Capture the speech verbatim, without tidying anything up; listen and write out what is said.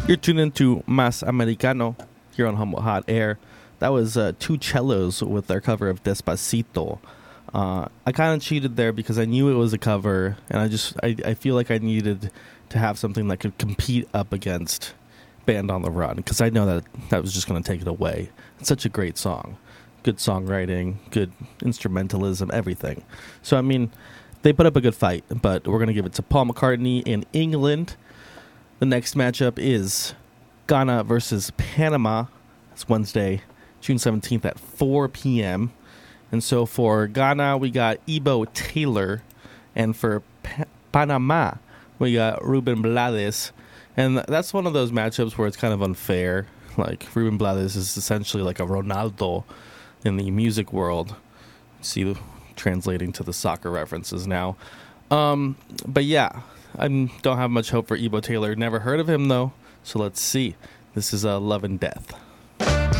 You're tuned into Mas Americano here on Humble Hot Air. That was uh, Two Cellos with their cover of Despacito. Uh, I kind of cheated there because I knew it was a cover, and I just I, I feel like I needed to have something that could compete up against Band on the Run, because I know that that was just going to take it away. It's such a great song. Good songwriting, good instrumentalism, everything. So, I mean, they put up a good fight, but we're going to give it to Paul McCartney in England. The next matchup is Ghana versus Panama. It's Wednesday, June seventeenth at four p.m. And so for Ghana, we got Ebo Taylor. And for pa- Panama, we got Ruben Blades. And that's one of those matchups where it's kind of unfair. Like, Ruben Blades is essentially like a Ronaldo in the music world. See, translating to the soccer references now. Um, but yeah, I don't have much hope for Ebo Taylor. Never heard of him, though. So let's see. This is uh, Love and Death.